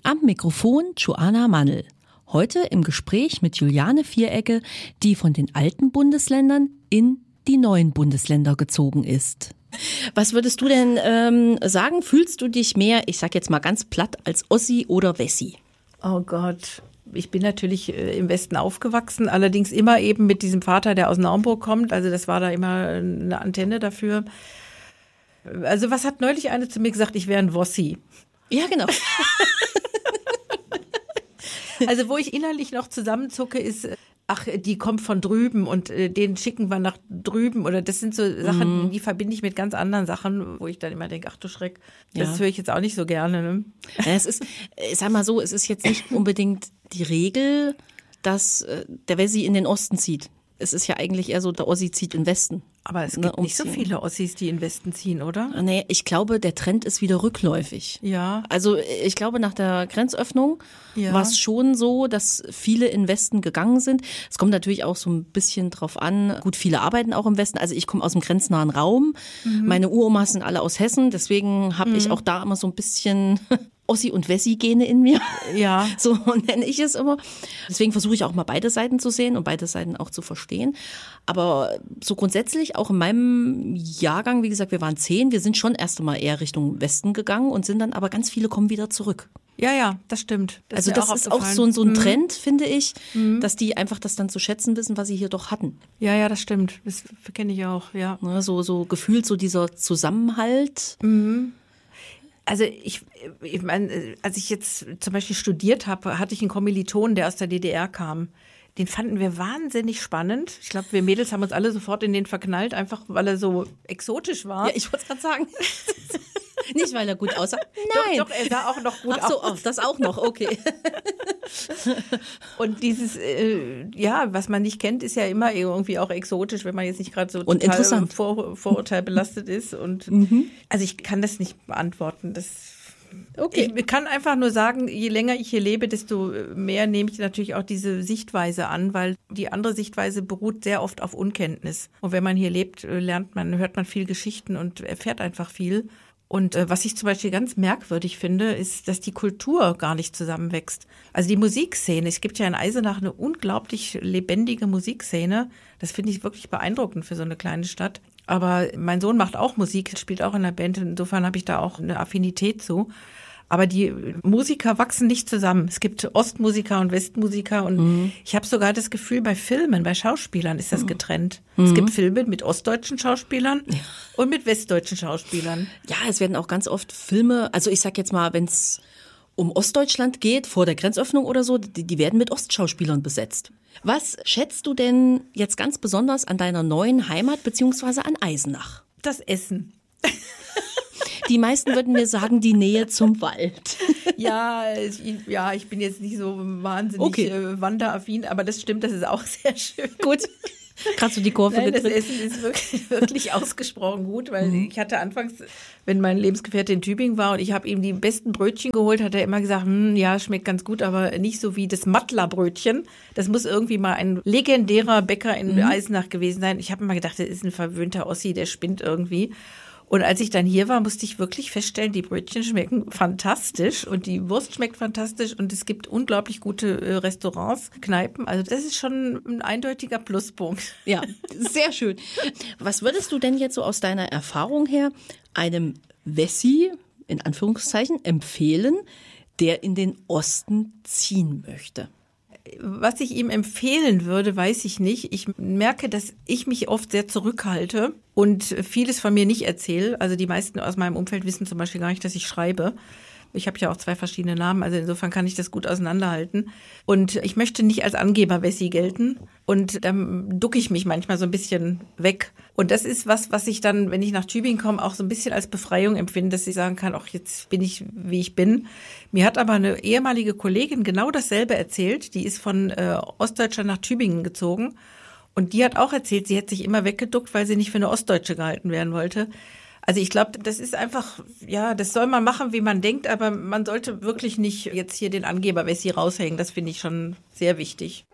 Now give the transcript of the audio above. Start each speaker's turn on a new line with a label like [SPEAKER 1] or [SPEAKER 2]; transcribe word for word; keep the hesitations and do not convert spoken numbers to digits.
[SPEAKER 1] Am Mikrofon Joanna Mannl. Heute im Gespräch mit Juliane Vierecke, die von den alten Bundesländern in die neuen Bundesländer gezogen ist. Was würdest du denn ähm, sagen? Fühlst du dich mehr, ich sag jetzt mal ganz platt, als Ossi oder Wessi?
[SPEAKER 2] Oh Gott, ich bin natürlich äh, im Westen aufgewachsen, allerdings immer eben mit diesem Vater, der aus Naumburg kommt. Also das war da immer eine Antenne dafür. Also was hat neulich eine zu mir gesagt, ich wäre ein Wossi.
[SPEAKER 1] Ja, genau.
[SPEAKER 2] Also wo ich innerlich noch zusammenzucke, ist, ach, die kommt von drüben und äh, den schicken wir nach drüben. Oder das sind so Sachen, mm. die verbinde ich mit ganz anderen Sachen, wo ich dann immer denke, ach du Schreck, das ja. höre ich jetzt auch nicht so gerne. Ne?
[SPEAKER 1] Ja, es ist, ich sag mal so, es ist jetzt nicht unbedingt die Regel, dass äh, der Wessi in den Osten zieht. Es ist ja eigentlich eher so, der Ossi zieht in den Westen.
[SPEAKER 2] Aber es gibt ne, nicht so viele Ossis, die in den Westen ziehen, oder?
[SPEAKER 1] Nee, ich glaube, der Trend ist wieder rückläufig.
[SPEAKER 2] Ja.
[SPEAKER 1] Also ich glaube, nach der Grenzöffnung
[SPEAKER 2] ja.
[SPEAKER 1] war es schon so, dass viele in den Westen gegangen sind. Es kommt natürlich auch so ein bisschen drauf an. Gut, viele arbeiten auch im Westen. Also ich komme aus dem grenznahen Raum. Mhm. Meine Uromas sind alle aus Hessen. Deswegen habe mhm. ich auch da immer so ein bisschen Ossi- und Wessi-Gene in mir.
[SPEAKER 2] Ja.
[SPEAKER 1] So nenne ich es immer. Deswegen versuche ich auch mal beide Seiten zu sehen und beide Seiten auch zu verstehen. Aber so grundsätzlich, auch in meinem Jahrgang, wie gesagt, wir waren zehn, wir sind schon erst einmal eher Richtung Westen gegangen und sind dann, aber ganz viele kommen wieder zurück.
[SPEAKER 2] Ja, ja, das stimmt. Das
[SPEAKER 1] also
[SPEAKER 2] ist
[SPEAKER 1] das
[SPEAKER 2] auch
[SPEAKER 1] ist auch so, so ein Trend, mhm. finde ich, mhm. dass die einfach das dann zu schätzen wissen, was sie hier doch hatten.
[SPEAKER 2] Ja, ja, das stimmt. Das kenne ich auch, ja.
[SPEAKER 1] Ne, so, so gefühlt so dieser Zusammenhalt.
[SPEAKER 2] Mhm. Also ich, ich meine, als ich jetzt zum Beispiel studiert habe, hatte ich einen Kommilitonen, der aus der D D R kam. Den fanden wir wahnsinnig spannend. Ich glaube, wir Mädels haben uns alle sofort in den verknallt, einfach weil er so exotisch war.
[SPEAKER 1] Ja, ich wollte es gerade sagen. Nicht, weil er gut aussah. Nein.
[SPEAKER 2] Doch, doch, er sah auch noch gut
[SPEAKER 1] Ach so,
[SPEAKER 2] aus.
[SPEAKER 1] Ach, das auch noch, okay.
[SPEAKER 2] Und dieses, äh, ja, was man nicht kennt, ist ja immer irgendwie auch exotisch, wenn man jetzt nicht gerade so
[SPEAKER 1] und
[SPEAKER 2] total vor, vorurteilbelastet ist. Und
[SPEAKER 1] mhm.
[SPEAKER 2] also ich kann das nicht beantworten. Das
[SPEAKER 1] Okay.
[SPEAKER 2] Ich kann einfach nur sagen, je länger ich hier lebe, desto mehr nehme ich natürlich auch diese Sichtweise an, weil die andere Sichtweise beruht sehr oft auf Unkenntnis. Und wenn man hier lebt, lernt man, hört man viel Geschichten und erfährt einfach viel. Und äh, was ich zum Beispiel ganz merkwürdig finde, ist, dass die Kultur gar nicht zusammenwächst. Also die Musikszene, es gibt ja in Eisenach eine unglaublich lebendige Musikszene. Das finde ich wirklich beeindruckend für so eine kleine Stadt. Aber mein Sohn macht auch Musik, spielt auch in der Band. Insofern habe ich da auch eine Affinität zu. Aber die Musiker wachsen nicht zusammen. Es gibt Ostmusiker und Westmusiker. Und mhm. ich habe sogar das Gefühl, bei Filmen, bei Schauspielern ist das getrennt. Mhm. Es gibt Filme mit ostdeutschen Schauspielern ja. und mit westdeutschen Schauspielern.
[SPEAKER 1] Ja, es werden auch ganz oft Filme, also ich sag jetzt mal, wenn es um Ostdeutschland geht, vor der Grenzöffnung oder so, die, die werden mit Ostschauspielern besetzt. Was schätzt du denn jetzt ganz besonders an deiner neuen Heimat beziehungsweise an Eisenach?
[SPEAKER 2] Das Essen.
[SPEAKER 1] Die meisten würden mir sagen, die Nähe zum Wald.
[SPEAKER 2] Ja, ich, ja, ich bin jetzt nicht so wahnsinnig
[SPEAKER 1] okay.
[SPEAKER 2] äh, wanderaffin, aber das stimmt, das ist auch sehr schön.
[SPEAKER 1] Gut. Kannst du die Kurve
[SPEAKER 2] Nein,
[SPEAKER 1] mit
[SPEAKER 2] das Essen ist wirklich, wirklich ausgesprochen gut, weil mhm. ich hatte anfangs, wenn mein Lebensgefährte in Tübingen war und ich habe ihm die besten Brötchen geholt, hat er immer gesagt, hm, ja, schmeckt ganz gut, aber nicht so wie das Mattler-Brötchen. Das muss irgendwie mal ein legendärer Bäcker in mhm. Eisenach gewesen sein. Ich habe immer gedacht, das ist ein verwöhnter Ossi, der spinnt irgendwie. Und als ich dann hier war, musste ich wirklich feststellen, die Brötchen schmecken fantastisch und die Wurst schmeckt fantastisch und es gibt unglaublich gute äh, Restaurants, Kneipen. Also das ist schon ein eindeutiger Pluspunkt.
[SPEAKER 1] Ja, sehr schön. Was würdest du denn jetzt so aus deiner Erfahrung her einem Wessi, in Anführungszeichen, empfehlen, der in den Osten ziehen möchte?
[SPEAKER 2] Was ich ihm empfehlen würde, weiß ich nicht. Ich merke, dass ich mich oft sehr zurückhalte und vieles von mir nicht erzähle. Also die meisten aus meinem Umfeld wissen zum Beispiel gar nicht, dass ich schreibe. Ich habe ja auch zwei verschiedene Namen, also insofern kann ich das gut auseinanderhalten. Und ich möchte nicht als Angeber-Wessi gelten. Und dann ducke ich mich manchmal so ein bisschen weg. Und das ist was, was ich dann, wenn ich nach Tübingen komme, auch so ein bisschen als Befreiung empfinde, dass ich sagen kann, ach, jetzt bin ich, wie ich bin. Mir hat aber eine ehemalige Kollegin genau dasselbe erzählt. Die ist von äh, Ostdeutschland nach Tübingen gezogen. Und die hat auch erzählt, sie hätte sich immer weggeduckt, weil sie nicht für eine Ostdeutsche gehalten werden wollte. Also ich glaube, das ist einfach, ja, das soll man machen, wie man denkt, aber man sollte wirklich nicht jetzt hier den Angeber-Wessi raushängen. Das finde ich schon sehr wichtig.